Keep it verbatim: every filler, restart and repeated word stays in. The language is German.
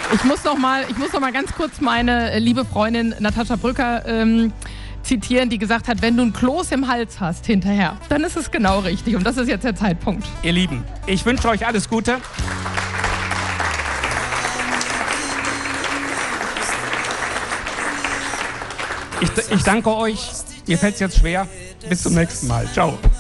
Ich muss noch mal, ich muss noch mal ganz kurz meine liebe Freundin Natascha Brücker ähm, zitieren, die gesagt hat, wenn du ein Kloß im Hals hast hinterher, dann ist es genau richtig. Und das ist jetzt der Zeitpunkt. Ihr Lieben, ich wünsche euch alles Gute. Ich, ich danke euch. Mir fällt es jetzt schwer. Bis zum nächsten Mal. Ciao.